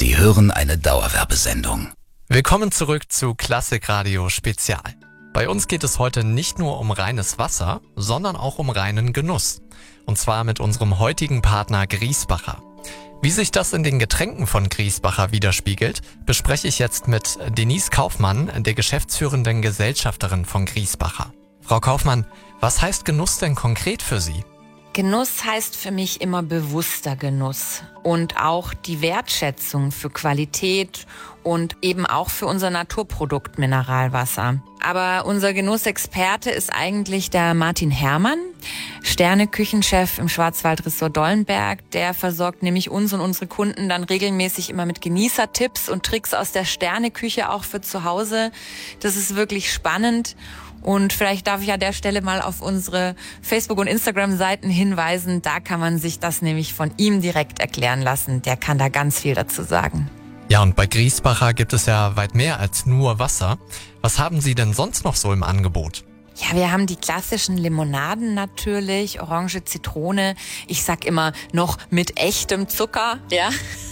Sie hören eine Dauerwerbesendung. Willkommen zurück zu Klassikradio Spezial. Bei uns geht es heute nicht nur um reines Wasser, sondern auch um reinen Genuss. Und zwar mit unserem heutigen Partner Griesbacher. Wie sich das in den Getränken von Griesbacher widerspiegelt, bespreche ich jetzt mit Denise Kaufmann, der geschäftsführenden Gesellschafterin von Griesbacher. Frau Kaufmann, was heißt Genuss denn konkret für Sie? Genuss heißt für mich immer bewusster Genuss und auch die Wertschätzung für Qualität und eben auch für unser Naturprodukt Mineralwasser. Aber unser Genussexperte ist eigentlich der Martin Herrmann, Sterne-Küchenchef im Schwarzwaldressort Dollenberg. Der versorgt nämlich uns und unsere Kunden dann regelmäßig immer mit Genießertipps und Tricks aus der Sterneküche auch für zu Hause. Das ist wirklich spannend. Und vielleicht darf ich an der Stelle mal auf unsere Facebook- und Instagram-Seiten hinweisen. Da kann man sich das nämlich von ihm direkt erklären lassen. Der kann da ganz viel dazu sagen. Ja, und bei Griesbacher gibt es ja weit mehr als nur Wasser. Was haben Sie denn sonst noch so im Angebot? Ja, wir haben die klassischen Limonaden natürlich, Orange, Zitrone. Ich sag immer noch mit echtem Zucker, ja.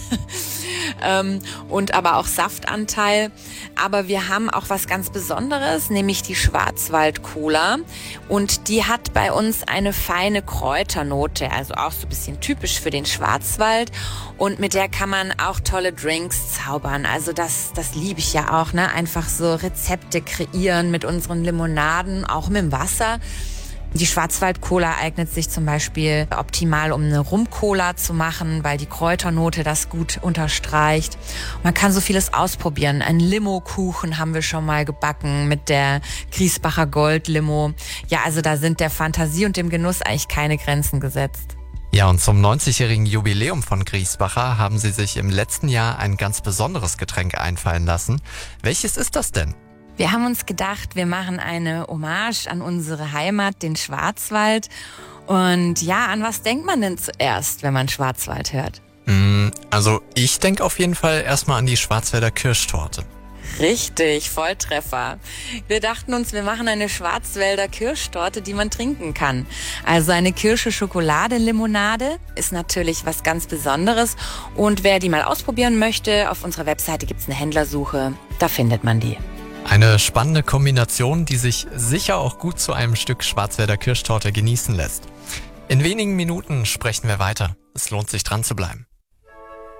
Und aber auch Saftanteil. Aber wir haben auch was ganz Besonderes, nämlich die Schwarzwald-Cola. Und die hat bei uns eine feine Kräuternote, also auch so ein bisschen typisch für den Schwarzwald. Und mit der kann man auch tolle Drinks zaubern. Also das liebe ich ja auch, ne? Einfach so Rezepte kreieren mit unseren Limonaden, auch mit dem Wasser. Die Schwarzwald-Cola eignet sich zum Beispiel optimal, um eine Rum-Cola zu machen, weil die Kräuternote das gut unterstreicht. Man kann so vieles ausprobieren. Einen Limo-Kuchen haben wir schon mal gebacken mit der Griesbacher Gold-Limo. Ja, also da sind der Fantasie und dem Genuss eigentlich keine Grenzen gesetzt. Ja, und zum 90-jährigen Jubiläum von Griesbacher haben Sie sich im letzten Jahr ein ganz besonderes Getränk einfallen lassen. Welches ist das denn? Wir haben uns gedacht, wir machen eine Hommage an unsere Heimat, den Schwarzwald. Und ja, an was denkt man denn zuerst, wenn man Schwarzwald hört? Also ich denke auf jeden Fall erstmal an die Schwarzwälder Kirschtorte. Richtig, Volltreffer. Wir dachten uns, wir machen eine Schwarzwälder Kirschtorte, die man trinken kann. Also eine Kirsche-Schokolade-Limonade ist natürlich was ganz Besonderes. Und wer die mal ausprobieren möchte, auf unserer Webseite gibt's eine Händlersuche, da findet man die. Eine spannende Kombination, die sich sicher auch gut zu einem Stück Schwarzwälder Kirschtorte genießen lässt. In wenigen Minuten sprechen wir weiter. Es lohnt sich dran zu bleiben.